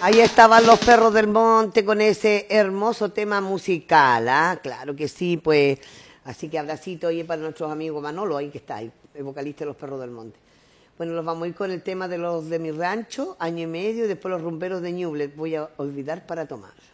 Ahí estaban los Perros del Monte con ese hermoso tema musical, ¿ah? Claro que sí, pues. Así que abracito, oye, para nuestros amigos Manolo, ahí que está, ahí, el vocalista de los Perros del Monte. Bueno, nos vamos a ir con el tema de los de mi rancho, año y medio, y después los rumberos de Ñuble. Voy a olvidar para tomar.